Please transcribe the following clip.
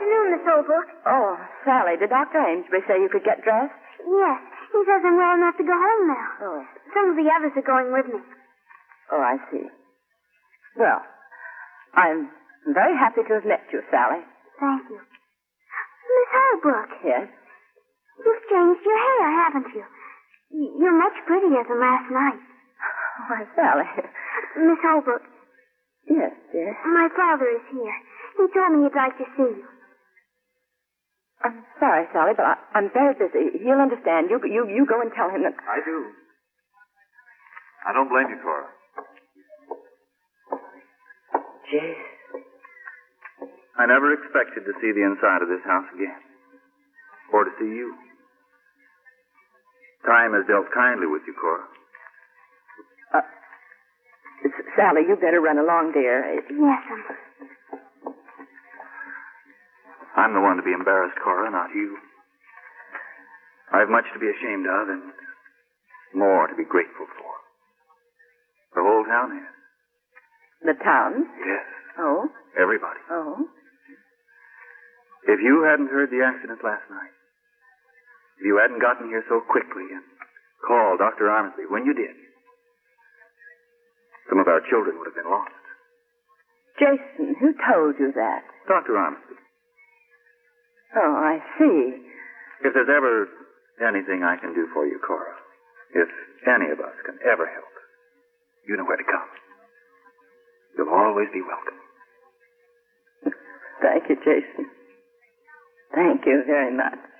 afternoon, Miss Holbrook. Oh, Sally, did Dr. Amesbury say you could get dressed? Yes. He says I'm well enough to go home now. Oh. Some of the others are going with me. Oh, I see. Well, I'm very happy to have met you, Sally. Thank you. Miss Holbrook. Yes? You've changed your hair, haven't you? You're much prettier than last night. Why, Sally. Miss Holbrook. Yes, dear. My father is here. He told me he'd like to see you. I'm sorry, Sally, but I'm very busy. He'll understand. You go and tell him that... I do. I don't blame you, Cora. Jeez. I never expected to see the inside of this house again. Or to see you. Time has dealt kindly with you, Cora. Sally, you better run along, dear. Yes, I'm the one to be embarrassed, Cora, not you. I've much to be ashamed of and more to be grateful for. The whole town has. The town? Yes. Oh? Everybody. Oh? If you hadn't heard the accident last night, if you hadn't gotten here so quickly and called Dr. Armstrong when you did, some of our children would have been lost. Jason, who told you that? Dr. Armstrong. Oh, I see. If there's ever anything I can do for you, Cora, if any of us can ever help, you know where to come. You'll always be welcome. Thank you, Jason. Thank you very much.